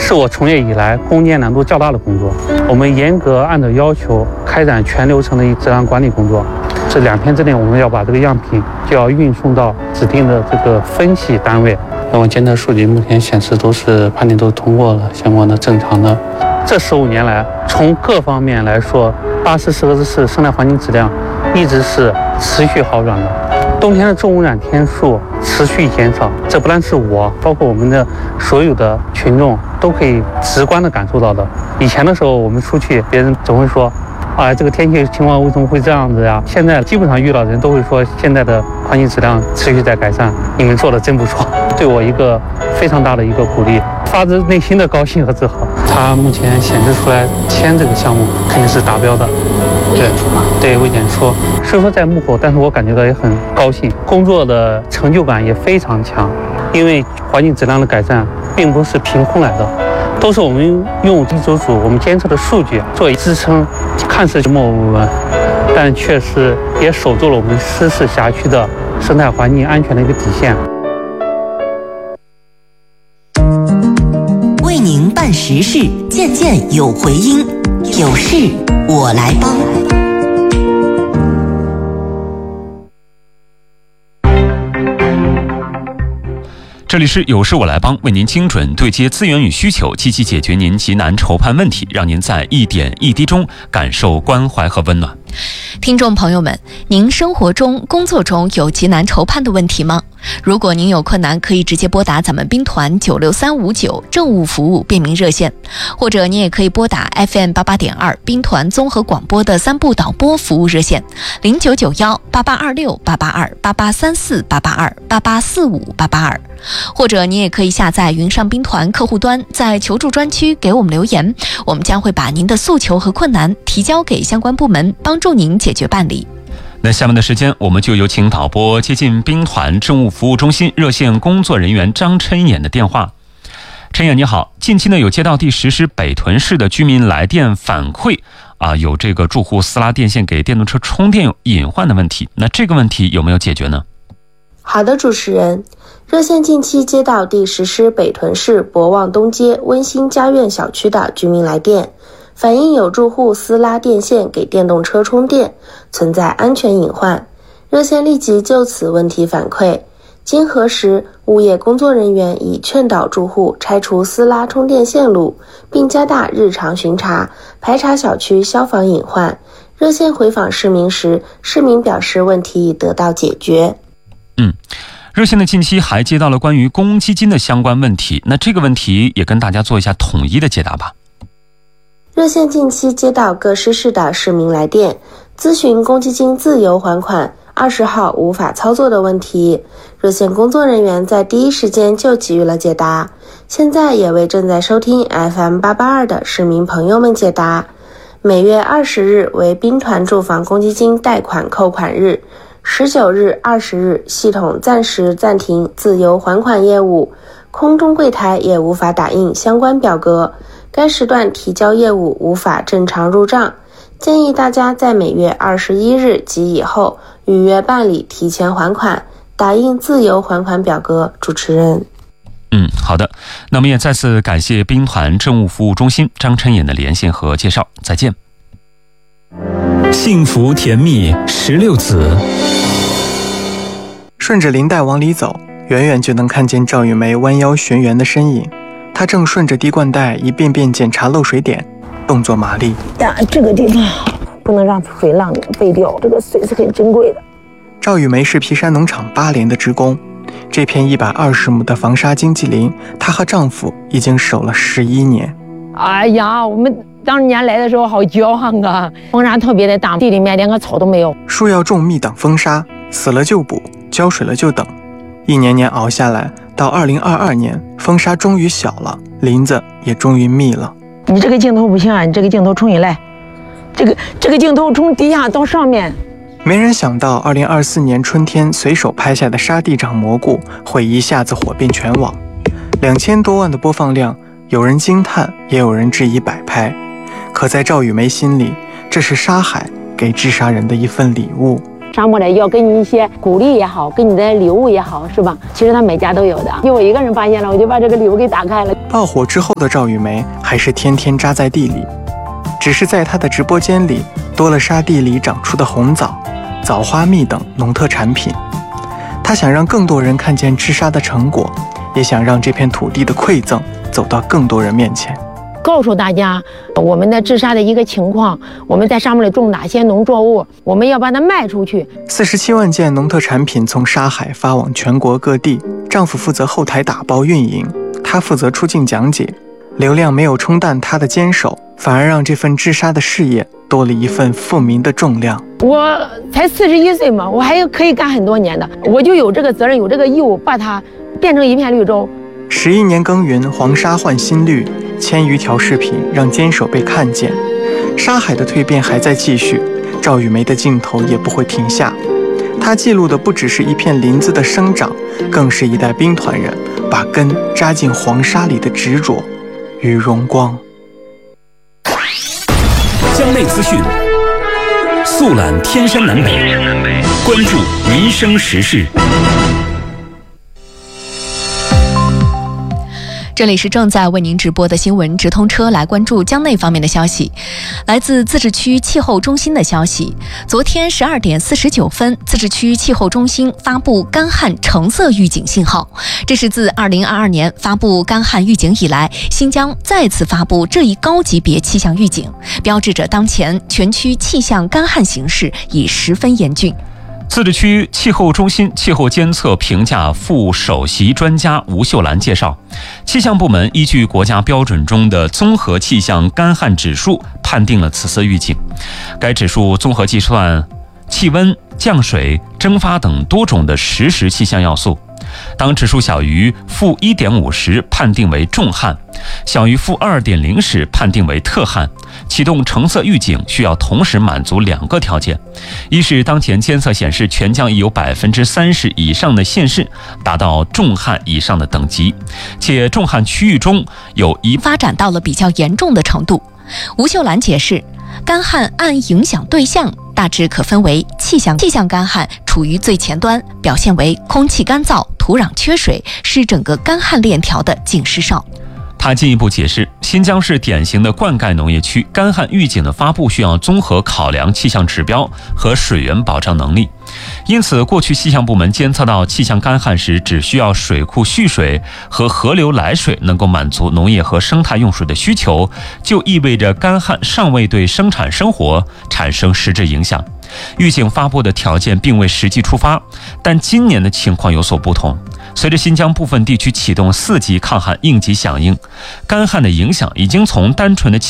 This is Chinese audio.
是我从业以来攻坚难度较大的工作。我们严格按照要求开展全流程的质量管理工作。这2天之内，我们要把这个样品就要运送到指定的这个分析单位。我监测数据目前显示判定都通过了相关的正常的。这15年来，从各方面来说，巴士石河子市生态环境质量一直是持续好转的。冬天的重污染天数持续减少，这不但是我，包括我们的所有的群众都可以直观的感受到的。以前的时候，我们出去，别人总会说，这个天气情况为什么会这样子呀？现在基本上遇到的人都会说，现在的环境质量持续在改善，你们做的真不错，对我一个非常大的一个鼓励，发自内心的高兴和自豪。他目前显示出来签这个项目肯定是达标的，对，未检出。虽说在幕后，但是我感觉到也很高兴，工作的成就感也非常强，因为环境质量的改善并不是凭空来的。都是我们用地质组我们监测的数据作为支撑，看似默默无闻，但确实也守住了我们石市辖区的生态环境安全的一个底线。 为您办实事，件件有回音，有事我来帮。 这里是有事我来帮，为您精准对接资源与需求，积极解决您急难愁盼问题，让您在一点一滴中感受关怀和温暖。 听众朋友们，您生活中、工作中有急难愁盼的问题吗？如果您有困难，可以直接拨打咱们兵团96359政务服务便民热线，或者你也可以拨打 FM88.2兵团综合广播的3部导播服务热线099188268828348828845882，或者你也可以下载云上兵团客户端，在求助专区给我们留言，我们将会把您的诉求和困难提交给相关部门，帮助您解决办理。 那下面的时间，我们就有请导播接近兵团政务服务中心热线工作人员张琛衍的电话。琛衍你好，近期呢有接到第10师北屯市的居民来电反馈有这个住户私拉电线给电动车充电隐患的问题，那这个问题有没有解决呢？ 好的，主持人，热线近期接到第10师北屯市博望东街温馨家苑小区的居民来电，反映有住户私拉电线给电动车充电，存在安全隐患。热线立即就此问题反馈，经核实，物业工作人员已劝导住户拆除私拉充电线路，并加大日常巡查，排查小区消防隐患。热线回访市民时，市民表示问题已得到解决。 热线的近期还接到了关于公积金的相关问题，那这个问题也跟大家做一下统一的解答吧。 热线近期接到各师市的市民来电，咨询公积金自由还款20号无法操作的问题，热线工作人员在第一时间就给予了解答，现在也为正在收听 FM882 的市民朋友们解答。每月20日为兵团住房公积金贷款扣款日，19日、20日系统暂时暂停自由还款业务，空中柜台也无法打印相关表格，该时段提交业务无法正常入账，建议大家在每月21日及以后预约办理提前还款，打印自由还款表格。主持人。 好的，那么也再次感谢兵团政务服务中心张琛衍的连线和介绍，再见。 幸福甜蜜16子。 顺着林带往里走，远远就能看见赵玉梅弯腰旋圆的身影，她正顺着滴灌带一遍遍检查漏水点，动作麻利。 这个地方不能让水浪背掉，这个水是很珍贵的。 赵玉梅是皮山农场8连的职工，这片120亩的防沙经济林，她和丈夫已经守了11年。 哎呀，我们当年来的时候好骄横啊，风沙特别的大，地里面连个草都没有。 树要种密挡风沙，死了就补，浇水了就等，一年年熬下来，到2022年，风沙终于小了，林子也终于密了。 你这个镜头不行啊，你这个镜头冲一来，这个镜头从底下到上面。 没人想到2024年春天随手拍下的沙地长蘑菇会一下子火遍全网，2000多万的播放量，有人惊叹，也有人质疑摆拍。可在赵玉梅心里，这是沙海给治沙人的一份礼物。 沙漠里要给你一些鼓励也好，给你的礼物也好，是吧？其实他每家都有的，就我一个人发现了，我就把这个礼物给打开了。 爆火之后的赵玉梅还是天天扎在地里，只是在她的直播间里多了沙地里长出的红枣、枣花蜜等农特产品。她想让更多人看见治沙的成果，也想让这片土地的馈赠走到更多人面前。 告诉大家我们的治沙的一个情况，我们在沙漠里种哪些农作物，我们要把它卖出去。 47万件农特产品从沙海发往全国各地，丈夫负责后台打包运营，她负责出镜讲解。流量没有冲淡她的坚守，反而让这份治沙的事业多了一份富民的重量。 我才41岁嘛，我还可以干很多年的，我就有这个责任，有这个义务，把它变成一片绿洲。 11年耕耘，黄沙换新绿，1000余条视频让坚守被看见。沙海的蜕变还在继续，赵玉梅的镜头也不会停下。她记录的不只是一片林子的生长，更是一代兵团人把根扎进黄沙里的执着与荣光。 江内资讯，速览天山南北，关注民生时事。 这里是正在为您直播的新闻直通车，来关注江内方面的消息。来自自治区气候中心的消息，昨天12点49分，自治区气候中心发布干旱橙色预警信号。这是自2022年发布干旱预警以来，新疆再次发布这一高级别气象预警，标志着当前全区气象干旱形势已十分严峻。 自治区气候中心气候监测评价副首席专家吴秀兰介绍，气象部门依据国家标准中的综合气象干旱指数判定了此次预警。该指数综合计算气温、降水、蒸发等多种的实时气象要素。当指数小于-1.5时，判定为重旱；小于-2.0时，判定为特旱。启动橙色预警需要同时满足2个条件：一是当前监测显示全疆已有30%以上的县市达到重旱以上的等级，且重旱区域中有发展到了比较严重的程度。吴秀兰解释，干旱按影响对象大致可分为气象干旱处于最前端，表现为空气干燥、土壤缺水，是整个干旱链条的警示哨。 他进一步解释，新疆是典型的灌溉农业区，干旱预警的发布需要综合考量气象指标和水源保障能力。因此，过去气象部门监测到气象干旱时，只需要水库蓄水和河流来水能够满足农业和生态用水的需求，就意味着干旱尚未对生产生活产生实质影响。预警发布的条件并未实际出发，但今年的情况有所不同。随着新疆部分地区启动4级抗旱应急响应，干旱的影响已经从单纯的